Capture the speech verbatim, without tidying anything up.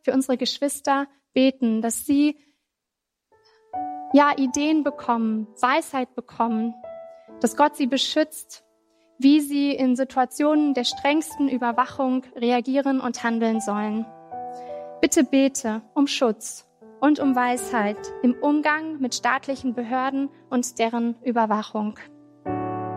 für unsere Geschwister beten, dass sie ja Ideen bekommen, Weisheit bekommen, dass Gott sie beschützt, wie sie in Situationen der strengsten Überwachung reagieren und handeln sollen. Bitte bete um Schutz und um Weisheit im Umgang mit staatlichen Behörden und deren Überwachung.